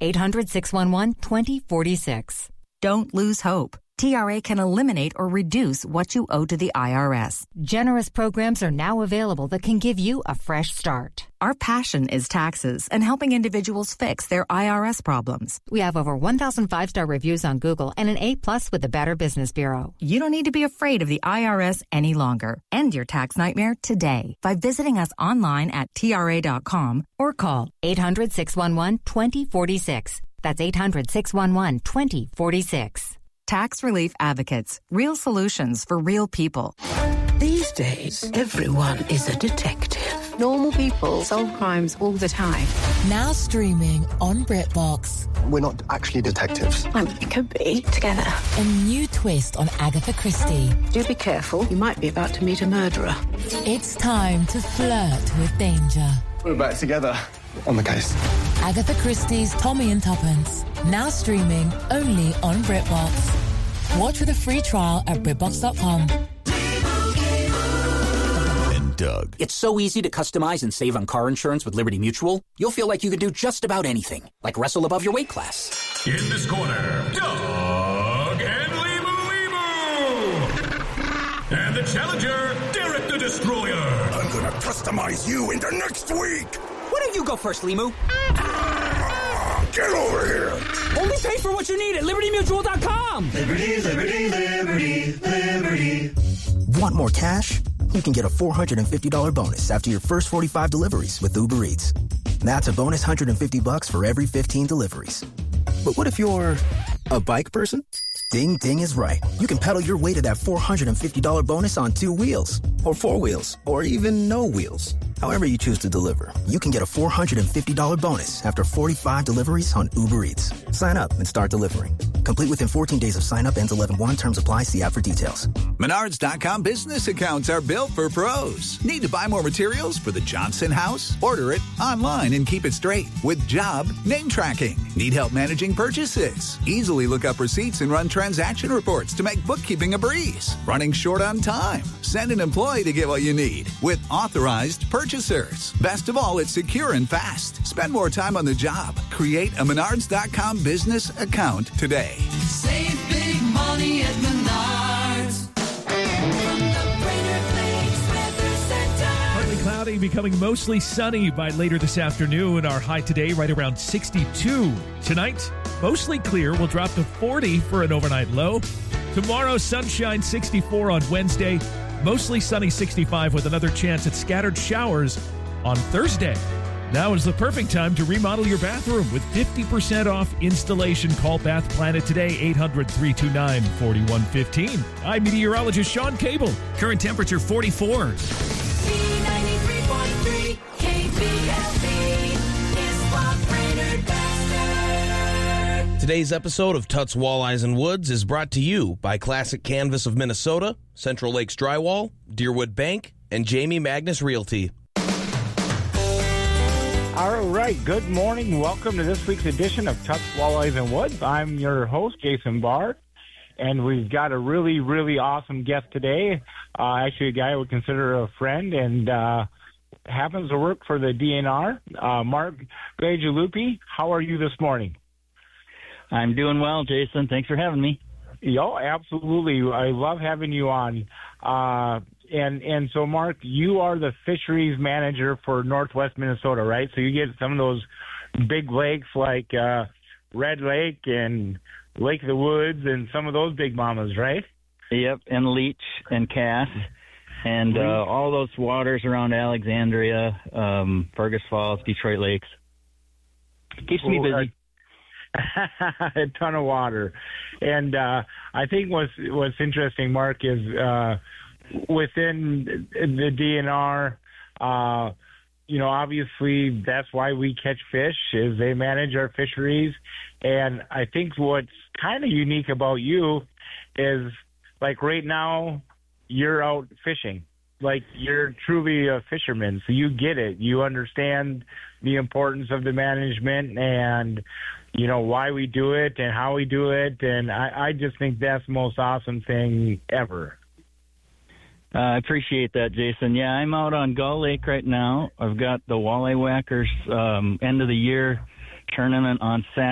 800-611-2046. Don't lose hope. TRA can eliminate or reduce what you owe to the IRS. Generous programs are now available that can give you a fresh start. Our passion is taxes and helping individuals fix their IRS problems. We have over 1,000 5-star reviews on Google and an A+ with the Better Business Bureau. You don't need to be afraid of the IRS any longer. End your tax nightmare today by visiting us online at TRA.com or call 800-611-2046. That's 800-611-2046. Tax Relief Advocates. Real solutions for real people. These days, everyone is a detective. Normal people solve crimes all the time. Now streaming on BritBox. We're not actually detectives. We could be together. A new twist on Agatha Christie. Do be careful. You might be about to meet a murderer. It's time to flirt with danger. We're back together on the case. Agatha Christie's Tommy and Tuppence. Now streaming only on BritBox. Watch with a free trial at BritBox.com. And Doug. It's so easy to customize and save on car insurance with Liberty Mutual. You'll feel like you could do just about anything, like wrestle above your weight class. In this corner, Doug and Limu. And the challenger, Derek the Destroyer. I'm gonna customize you into next week. Why don't you go first, Limu? Get over here. Only pay for what you need at LibertyMutual.com. Liberty, liberty, liberty, liberty. Want more cash? You can get a $450 bonus after your first 45 deliveries with Uber Eats. That's a bonus $150 for every 15 deliveries. But what if you're a bike person? Ding Ding is right. You can pedal your way to that $450 bonus on 2 wheels, or 4 wheels, or even no wheels. However you choose to deliver, you can get a $450 bonus after 45 deliveries on Uber Eats. Sign up and start delivering. Complete within 14 days of sign up. Ends 11/1. Terms apply. See app for details. Menards.com business accounts are built for pros. Need to buy more materials for the Johnson house? Order it online and keep it straight with job name tracking. Need help managing purchases? Easily look up receipts and run transaction reports to make bookkeeping a breeze. Running short on time? Send an employee to get what you need with authorized purchasers. Best of all, it's secure and fast. Spend more time on the job. Create a Menards.com business account today. Save big money at Menards. From the Greater Plains Weather Center. Partly cloudy, becoming mostly sunny by later this afternoon. Our high today right around 62. Tonight, mostly clear. We'll drop to 40 for an overnight low. Tomorrow, sunshine 64 on Wednesday. Mostly sunny 65 with another chance at scattered showers on Thursday. Now is the perfect time to remodel your bathroom with 50% off installation. Call Bath Planet today, 800-329-4115. I'm meteorologist Sean Cable. Current temperature 44. B93.3 KPLB is what Brainerd Baxter. Today's episode of Tuts Walleyes and Woods is brought to you by Classic Canvas of Minnesota, Central Lakes Drywall, Deerwood Bank, and Jamie Magnus Realty. All right, good morning. Welcome to this week's edition of Tuts, Walleyes, and Woods. I'm your host, Jason Barr, and we've got a really, really awesome guest today. Actually, a guy I would consider a friend, and happens to work for the DNR. Mark Gagliupi, how are you this morning? I'm doing well, Jason. Thanks for having me. Yo, absolutely. I love having you on. And so, Mark, you are the fisheries manager for Northwest Minnesota, right? So you get some of those big lakes like Red Lake and Lake of the Woods and some of those big mamas, right? Yep, and Leech and Cass and all those waters around Alexandria, Fergus Falls, Detroit Lakes. Keeps me busy. A ton of water. And I think what's interesting, Mark, is within the DNR, obviously that's why we catch fish, is they manage our fisheries. And I think what's kind of unique about you is, like, right now you're out fishing. Like, you're truly a fisherman, so you get it. You understand the importance of the management and, why we do it and how we do it. And I just think that's the most awesome thing ever. I appreciate that, Jason. Yeah, I'm out on Gull Lake right now. I've got the Walleye Whackers end of the year tournament on Saturday.